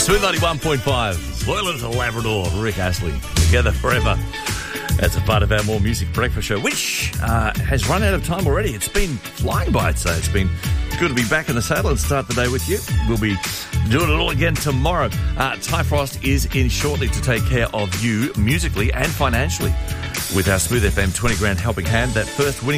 Smooth 91.5, Loyal to Labrador, Rick Astley, together forever. That's a part of our More Music Breakfast show, which has run out of time already. It's been flying by, I'd say. It's been good to be back in the saddle and start the day with you. We'll be doing it all again tomorrow. Ty Frost is in shortly to take care of you musically and financially with our Smooth FM 20 grand helping hand. That first winning